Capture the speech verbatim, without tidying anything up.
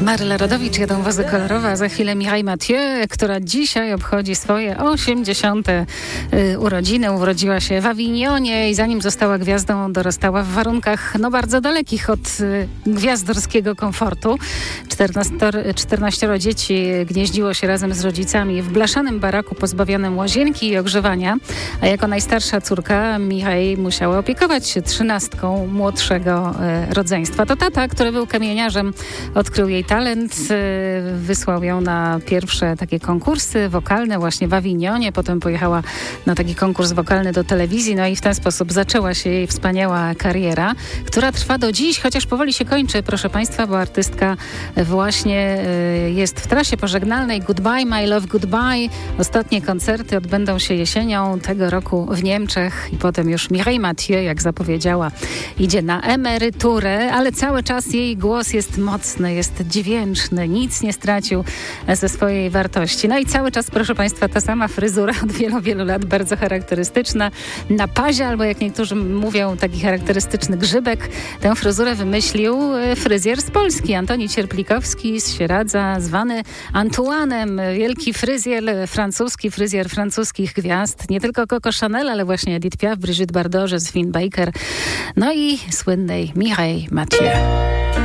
Maryla Rodowicz, Jadą wozy kolorowe, a za chwilę Mireille Mathieu, która dzisiaj obchodzi swoje osiemdziesiąte urodziny. Urodziła się w Awignonie i zanim została gwiazdą, dorastała w warunkach no bardzo dalekich od gwiazdorskiego komfortu. czternaścioro dzieci gnieździło się razem z rodzicami w blaszanym baraku pozbawionym łazienki i ogrzewania, a jako najstarsza córka Mireille musiała opiekować się trzynastką młodszego rodzeństwa. To tata, który był kamieniarzem, odkrył jej talent, wysłał ją na pierwsze takie konkursy wokalne właśnie w Awignonie, potem pojechała na taki konkurs wokalny do telewizji, no i w ten sposób zaczęła się jej wspaniała kariera, która trwa do dziś, chociaż powoli się kończy, proszę Państwa, bo artystka właśnie jest w trasie pożegnalnej. Goodbye, my love, goodbye. Ostatnie koncerty odbędą się jesienią tego roku w Niemczech i potem już Mireille Mathieu, jak zapowiedziała, idzie na emeryturę, ale cały czas jej głos jest mocny, jest dźwięczny, nic nie stracił ze swojej wartości. No i cały czas, proszę Państwa, ta sama fryzura od wielu, wielu lat, bardzo charakterystyczna. Na pazie, albo jak niektórzy mówią, taki charakterystyczny grzybek. Tę fryzurę wymyślił fryzjer z Polski, Antoni Cierplikowski z Sieradza, zwany Antoine'em. Wielki fryzjer francuski, fryzjer francuskich gwiazd. Nie tylko Coco Chanel, ale właśnie Edith Piaf, Brigitte Bardot, Josephine Baker, no i słynnej Mireille Mathieu.